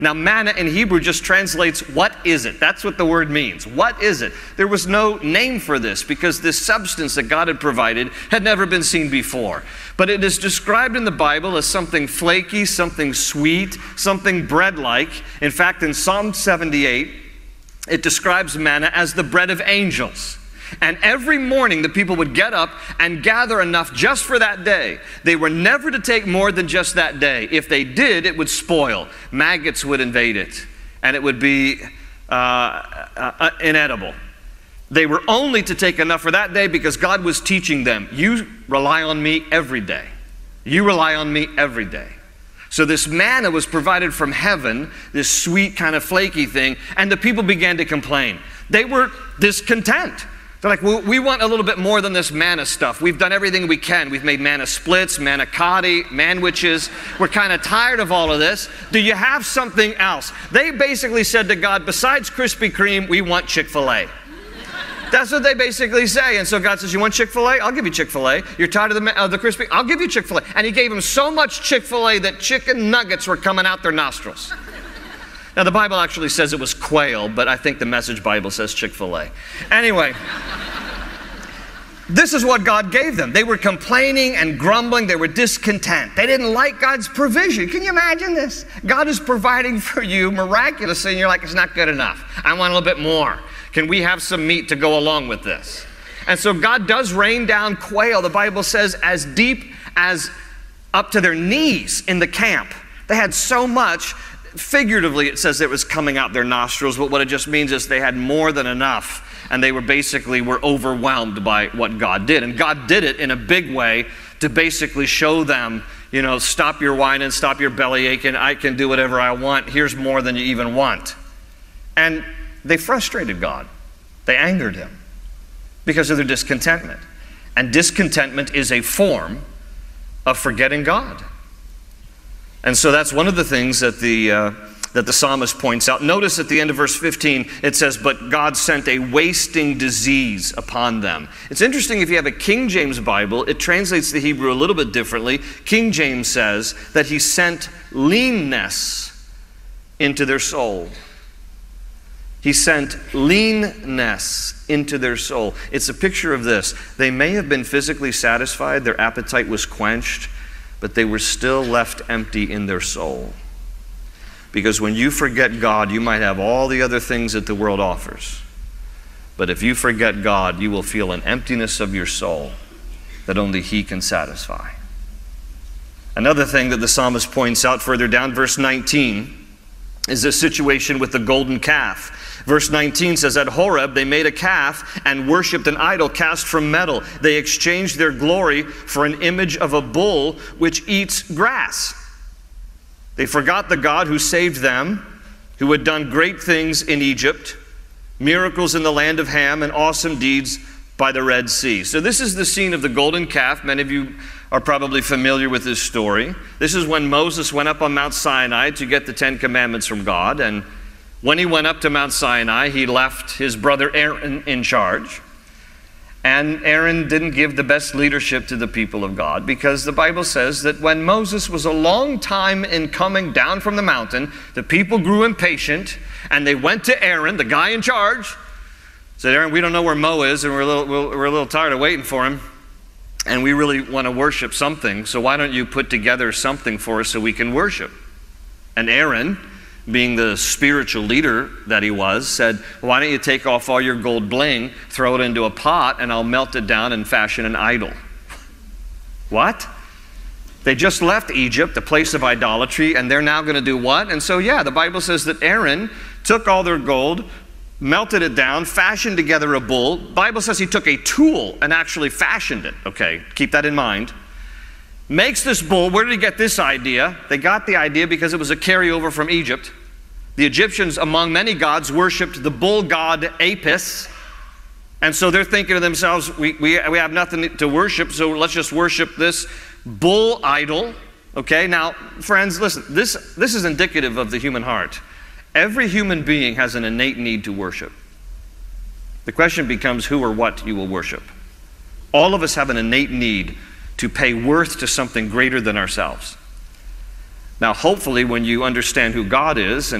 Now, manna in Hebrew just translates, what is it? That's what the word means. What is it? There was no name for this because this substance that God had provided had never been seen before. But it is described in the Bible as something flaky, something sweet, something bread-like. In fact, in Psalm 78, it describes manna as the bread of angels. And every morning the people would get up and gather enough just for that day. They were never to take more than just that day. If they did, it would spoil. Maggots would invade it, and it would be inedible. They were only to take enough for that day because God was teaching them, you rely on me every day. You rely on me every day. So this manna was provided from heaven, this sweet kind of flaky thing, and the people began to complain. They were discontent. They're like, well, we want a little bit more than this manna stuff. We've done everything we can. We've made manna splits, manicotti, manwiches. We're kind of tired of all of this. Do you have something else? They basically said to God, besides Krispy Kreme, we want Chick-fil-A. That's what they basically say. And so God says, you want Chick-fil-A? I'll give you Chick-fil-A. You're tired of the Krispy? I'll give you Chick-fil-A. And he gave them so much Chick-fil-A that chicken nuggets were coming out their nostrils. Now, the Bible actually says it was quail, but I think the Message Bible says Chick-fil-A. Anyway, this is what God gave them. They were complaining and grumbling. They were discontent. They didn't like God's provision. Can you imagine this? God is providing for you miraculously, and you're like, it's not good enough. I want a little bit more. Can we have some meat to go along with this? And so God does rain down quail, the Bible says, as deep as up to their knees in the camp. They had so much. Figuratively, it says it was coming out their nostrils, but what it just means is they had more than enough, and they were overwhelmed by what God did. And God did it in a big way to basically show them, you know, stop your whining, stop your belly aching, I can do whatever I want, here's more than you even want. And they frustrated God. They angered him because of their discontentment. And discontentment is a form of forgetting God. And so that's one of the things that the psalmist points out. Notice at the end of verse 15, it says, but God sent a wasting disease upon them. It's interesting, if you have a King James Bible, it translates the Hebrew a little bit differently. King James says that he sent leanness into their soul. He sent leanness into their soul. It's a picture of this. They may have been physically satisfied, their appetite was quenched, but they were still left empty in their soul. Because when you forget God, you might have all the other things that the world offers. But if you forget God, you will feel an emptiness of your soul that only He can satisfy. Another thing that the psalmist points out further down, verse 19, is the situation with the golden calf. Verse 19 says, at Horeb they made a calf and worshipped an idol cast from metal. They exchanged their glory for an image of a bull which eats grass. They forgot the God who saved them, who had done great things in Egypt, miracles in the land of Ham, and awesome deeds by the Red Sea. So this is the scene of the golden calf. Many of you are probably familiar with this story. This is when Moses went up on Mount Sinai to get the Ten Commandments from God. And when he went up to Mount Sinai, he left his brother Aaron in charge. And Aaron didn't give the best leadership to the people of God, because the Bible says that when Moses was a long time in coming down from the mountain, the people grew impatient and they went to Aaron, the guy in charge, said, Aaron, we don't know where Mo is, and we're a little tired of waiting for him, and we really want to worship something, so why don't you put together something for us so we can worship? And Aaron, being the spiritual leader that he was, said, why don't you take off all your gold bling, throw it into a pot, and I'll melt it down and fashion an idol. What? They just left Egypt, the place of idolatry, and they're now going to do what? And so, yeah, the Bible says that Aaron took all their gold, melted it down, fashioned together a bull. The Bible says he took a tool and actually fashioned it. Okay, keep that in mind. Makes this bull. Where did he get this idea? They got the idea because it was a carryover from Egypt. The Egyptians, among many gods, worshipped the bull god Apis. And so they're thinking to themselves, we have nothing to worship, so let's just worship this bull idol. Okay, now, friends, listen, this is indicative of the human heart. Every human being has an innate need to worship. The question becomes who or what you will worship. All of us have an innate need to pay worth to something greater than ourselves. Now, hopefully, when you understand who God is